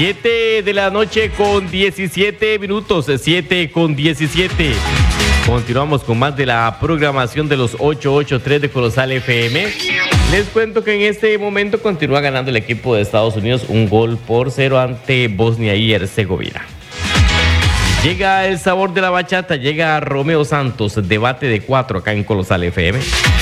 7 de la noche con 17 minutos, 7 con 17. Continuamos con más de la programación de los 883 de Corozal FM. Les cuento que en este momento continúa ganando el equipo de Estados Unidos 1-0 ante Bosnia y Herzegovina. Llega el sabor de la bachata, llega Romeo Santos, debate de 4 acá en Corozal FM.